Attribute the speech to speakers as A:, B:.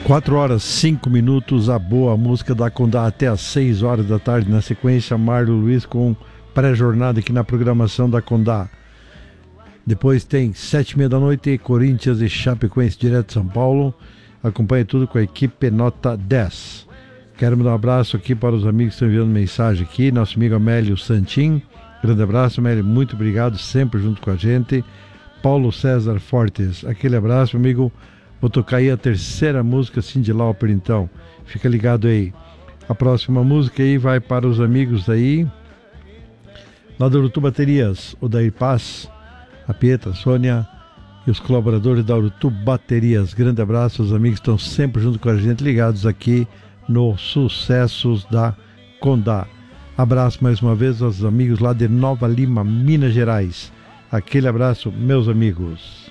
A: 4 horas 5 minutos, a boa música da Condá até às 6 horas da tarde. Na sequência, Marlon Luiz com pré-jornada aqui na programação da Condá. Depois tem 7h30 da noite, Corinthians e Chapecoense, direto de São Paulo. Acompanhe tudo com a equipe Nota 10. Quero mandar um abraço aqui para os amigos que estão enviando mensagem aqui. Nosso amigo Amélio Santin. Grande abraço, Amélio. Muito obrigado, sempre junto com a gente. Paulo César Fortes. Aquele abraço, amigo. Vou tocar aí a terceira música, Cyndi Lauper, então. Fica ligado aí. A próxima música aí vai para os amigos aí, lá do Urutu Baterias, o Dair Paz, a Pietra, a Sônia e os colaboradores da Urutu Baterias. Grande abraço, os amigos estão sempre junto com a gente, ligados aqui no Sucessos da Condá. Abraço mais uma vez aos amigos lá de Nova Lima, Minas Gerais. Aquele abraço, meus amigos.